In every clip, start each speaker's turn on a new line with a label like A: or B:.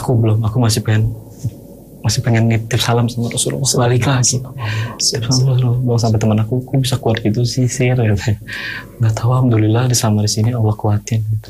A: Aku belum, aku masih pengen nitip salam sama Rasulullah. Balik lagi. Belum sampai teman aku bisa kuat gitu sih sir. Nggak tahu, alhamdulillah selama di sini Allah kuatin gitu.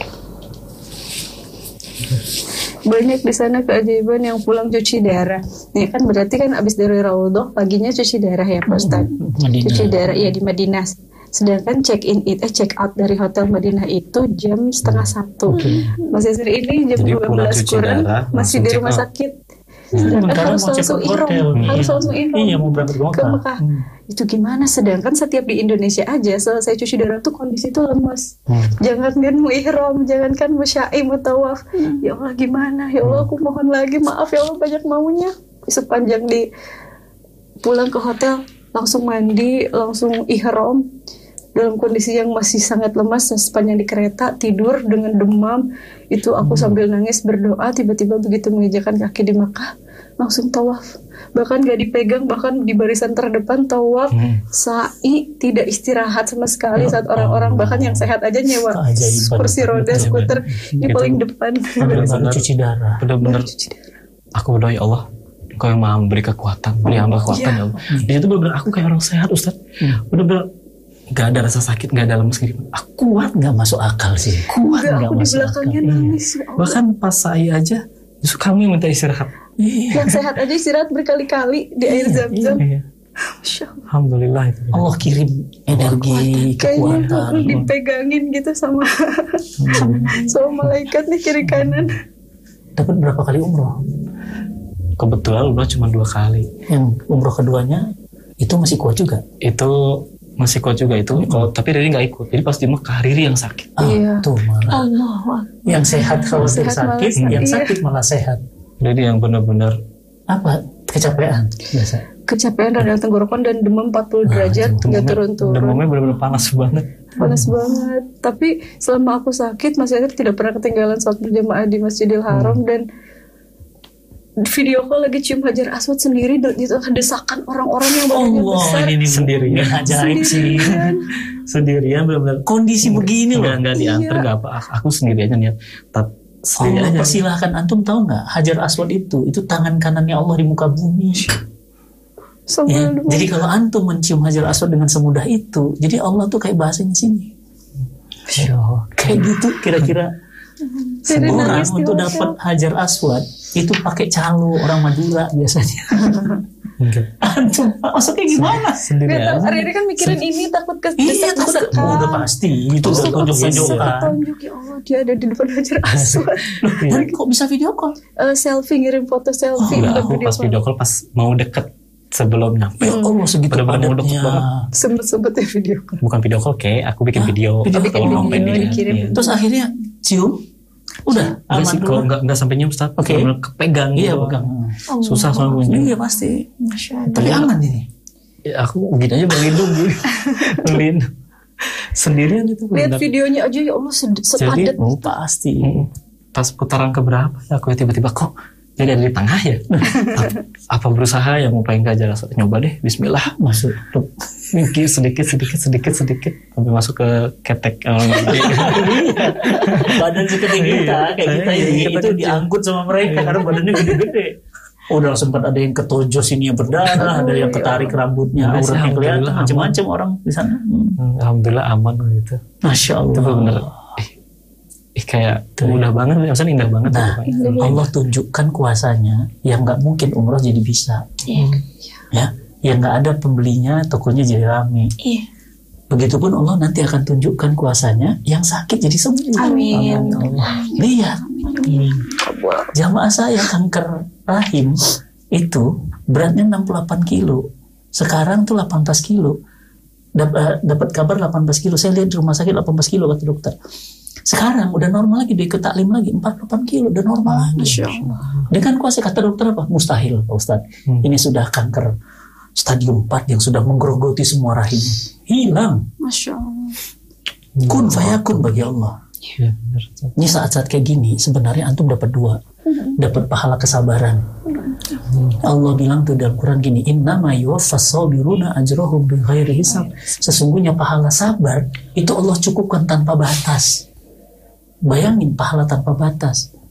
B: Banyak di sana keajaiban yang pulang cuci darah. Nih kan berarti kan abis dari Raudhah paginya cuci darah ya Pak Ustaz. Cuci darah ya di Madinah. Sedangkan check out dari hotel Madinah itu jam 6:30. Mas Yasir ini jam 12 kurang masih di rumah sakit. Sedangkan harus langsung ihram.
C: Iya, mau berangkat
B: ke Mekah. Itu gimana? Sedangkan setiap di Indonesia aja selesai cuci darah tuh kondisi tuh lemes. Jangankan mau ihram, jangankan mau syai, mau tawaf. Ya Allah gimana? Ya Allah aku mohon lagi, maaf ya Allah banyak maunya. Sepanjang di pulang ke hotel langsung mandi, langsung ihram dalam kondisi yang masih sangat lemas. Sepanjang di kereta tidur dengan demam itu aku sambil nangis berdoa. Tiba-tiba begitu menginjakan kaki di Makkah langsung tawaf, bahkan gak dipegang, bahkan di barisan terdepan tawaf, sa'i, tidak istirahat sama sekali saat orang-orang bahkan yang sehat aja nyewa kursi roda, skuter di paling depan.
C: Benar-benar cuci darah.
A: Benar-benar aku berdoa, ya Allah, Engkau yang maha memberi kekuatan, beri hamba kekuatan ya Allah. Di situ benar-benar aku kayak orang sehat Ustaz. Benar-benar gak ada rasa sakit, gak ada lemes gitu. Aku kuat,
C: Gak masuk akal sih.
A: kuat.
B: Aku di belakangnya nangis. Ya Allah.
A: Bahkan pas saya aja, justru kamu yang minta istirahat.
B: Yang sehat aja istirahat berkali-kali di air zam-zam. Masya Allah.
A: Alhamdulillah itu.
C: Allah kirim energi,
B: Kayaknya
C: kekuatan.
B: dipegangin gitu sama malaikat nih kiri kanan.
C: Dapat berapa kali umroh?
A: Kebetulan umrah cuma 2 kali.
C: Yang umroh keduanya itu masih kuat juga?
A: Itu masih kuat juga itu. Tapi Riri nggak ikut. Jadi pas di Mekah Riri yang sakit.
B: Iya.
C: Tuh malah.
B: Allah.
C: Yang sehat kalau
B: Sehat
C: sakit,
B: malah
C: yang
B: sakit.
C: sakit malah sehat.
A: Riri yang benar-benar
C: Apa? Kecapean biasa.
B: Kecapean, radang tenggorokan dan demam 40 derajat, nggak turun-turun.
A: demamnya benar-benar panas banget.
B: Panas banget. Tapi selama aku sakit, Mas Yasir tidak pernah ketinggalan sholat berjamaah di Masjidil Haram. Dan video call lagi cium Hajar Aswad sendiri, itu desakan orang-orang yang badannya besar.
A: Ini sendirian.
C: Ajaib sih.
A: Sendirian benar-benar.
C: Kondisi begini loh.
A: Nggak diantar, nggak apa. Aku sendiri aja niat. Sendiri
C: Allah
A: aja.
C: persilahkan. Antum tahu nggak? Hajar Aswad itu tangan kanannya Allah di muka bumi. Ya, jadi kalau antum mencium Hajar Aswad dengan semudah itu, jadi Allah tuh kayak bahasanya sini. Kayak gitu kira-kira. Orang untuk dapat Hajar Aswad itu pakai calo orang Madura biasanya. Antum maksudnya gimana?
A: Sendirian.
B: Riri kan mikirin ini takut
C: Iya,
B: kedesak-desakan.
C: udah pasti itu udah tunjuk-tunjukkan.
B: Tunjuk, ya Allah dia ada di depan Hajar Aswad.
C: Dan kok bisa video call?
B: Selfie, ngirim foto selfie.
A: Enggak,
B: bukan
A: aku pas video call pas mau deket sebelum nyampe.
C: Ya Allah segitu
A: Bener-bener mau deket
C: padatnya.
A: banget.
B: Sempet-sempetnya video call.
A: Bukan video call, kayak aku bikin video.
B: bikin
A: Tolong
B: video,
A: pendek.
B: dikirim.
A: Iya.
C: Terus akhirnya cium. Udah
A: Udah sih, kalau
C: dulu.
A: nggak sampai nyium Ustaz.
C: Oke.
A: Bener-bener kepegang
C: Iya
A: gitu.
C: pegang.
A: Susah soalnya nyium.
C: Iya pasti.
B: Masya Allah.
C: Tapi aman ini.
A: Ya, aku gini aja berlindung gitu. Berlindung. Sendirian itu
B: Lihat
A: benar.
B: videonya aja ya Allah sepadat.
C: Oh pasti.
A: Pas putaran keberapa ya aku tiba-tiba kok jadi ada di tengah ya. Apa berusaha yang mau pengen ke Hajar Aswad, nyoba deh bismillah masuk sedikit sampai masuk ke ketek.
C: Badan seketinggi kita kayak kita ini itu diangkut sama mereka karena badannya gede-gede. Udah sempat ada yang ketojos ini yang berdarah, ada yang ketarik rambutnya, auratnya kelihatan, macam-macam orang di sana.
A: Alhamdulillah aman gitu.
C: Masya Allah.
A: Itu bener. Kayak mudah banget, maksudnya indah banget.
C: Nah, Allah tunjukkan kuasanya yang nggak mungkin umroh jadi bisa. Ya, yang nggak ada pembelinya, tokonya jadi rame. Begitupun Allah nanti akan tunjukkan kuasanya yang sakit jadi sembuh.
B: Amin.
C: Lihat, jamaah saya kanker rahim itu beratnya 68 kilo. Sekarang tuh 18 kilo. Dapat kabar 18 kilo. Saya lihat di rumah sakit 18 kilo kata dokter. Sekarang udah normal lagi, dia ikut taklim lagi 48 kilo, udah normal lagi. Dengan kuasa kata dokter apa? Mustahil Pak Ustadz. Ini sudah kanker stadium 4 yang sudah menggerogoti semua rahim. Hilang.
B: Masya Allah.
C: Kun fayakun bagi Allah. Ini saat-saat kayak gini sebenarnya antum dapat 2. Dapat pahala kesabaran. Allah bilang tuh dalam Quran gini, innama yuwaffas sabiruna ajrahum bighairi hisab. Sesungguhnya pahala sabar itu Allah cukupkan tanpa batas. Bayangin pahala tanpa batas.